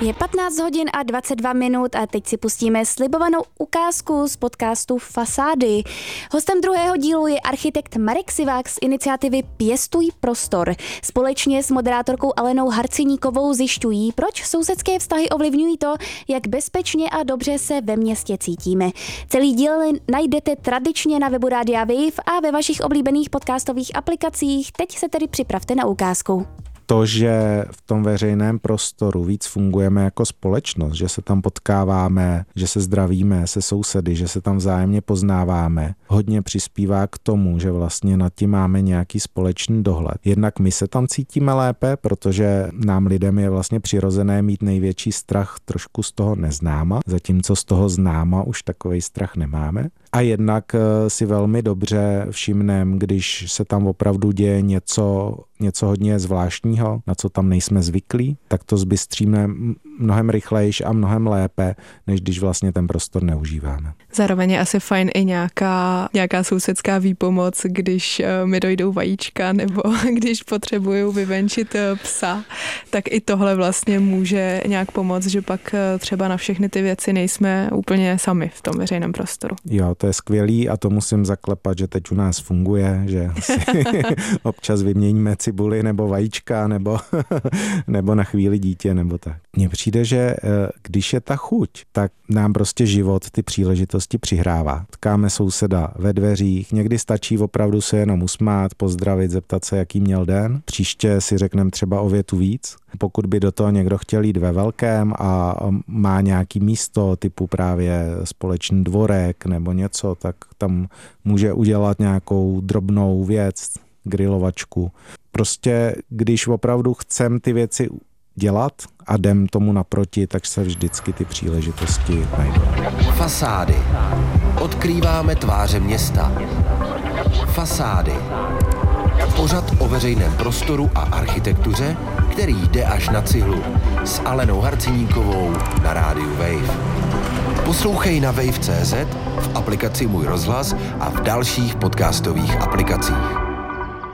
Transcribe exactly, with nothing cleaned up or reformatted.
Je patnáct hodin a dvacet dva minut a teď si pustíme slibovanou ukázku z podcastu Fasády. Hostem druhého dílu je architekt Marek Sivák z iniciativy Pěstuj prostor. Společně s moderátorkou Alenou Harciníkovou zjišťují, proč sousedské vztahy ovlivňují to, jak bezpečně a dobře se ve městě cítíme. Celý díl najdete tradičně na webu Rádia Wave a ve vašich oblíbených podcastových aplikacích. Teď se tedy připravte na ukázku. To, že v tom veřejném prostoru víc fungujeme jako společnost, že se tam potkáváme, že se zdravíme se sousedy, že se tam vzájemně poznáváme, hodně přispívá k tomu, že vlastně nad tím máme nějaký společný dohled. Jednak my se tam cítíme lépe, protože nám lidem je vlastně přirozené mít největší strach trošku z toho neznáma, zatímco z toho známa už takovej strach nemáme. A jednak si velmi dobře všimneme, když se tam opravdu děje něco, něco hodně zvláštního, na co tam nejsme zvyklí, tak to zbystříme mnohem rychlejš a mnohem lépe, než když vlastně ten prostor neužíváme. Zároveň je asi fajn i nějaká, nějaká sousedská výpomoc, když mi dojdou vajíčka nebo když potřebuju vyvenčit psa, tak i tohle vlastně může nějak pomoct, že pak třeba na všechny ty věci nejsme úplně sami v tom veřejném prostoru. Jo, to je skvělý a to musím zaklepat, že teď u nás funguje, že si občas vyměníme cibuli nebo vajíčka nebo, nebo na chvíli dítě nebo tak. Mně přijde, že když je ta chuť, tak nám prostě život ty příležitosti přihrává. Tkáme souseda ve dveřích, někdy stačí opravdu se jenom usmát, pozdravit, zeptat se, jaký měl den. Příště si řekneme třeba o větu víc. Pokud by do toho někdo chtěl jít ve velkém a má nějaký místo typu právě společný dvorek nebo něco, tak tam může udělat nějakou drobnou věc, grilovačku. Prostě když opravdu chcem ty věci dělat a jdem tomu naproti, tak se vždycky ty příležitosti najdou. Fasády. Odkrýváme tváře města. Fasády. Pořad o veřejném prostoru a architektuře, který jde až na cihlu. S Alenou Harciníkovou na rádiu Wave. Poslouchej na wave tečka cé zet, v aplikaci Můj rozhlas a v dalších podcastových aplikacích.